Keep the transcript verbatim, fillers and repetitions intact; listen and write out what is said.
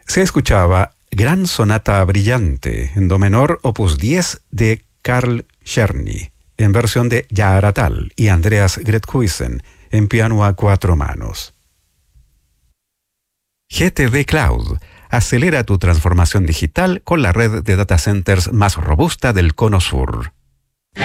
Se escuchaba Gran Sonata Brillante, en do menor, opus diez de Carl Czerny, en versión de Jahratal y Andreas Grethuisen, en piano a cuatro manos. G T D Cloud acelera tu transformación digital con la red de data centers más robusta del Cono Sur.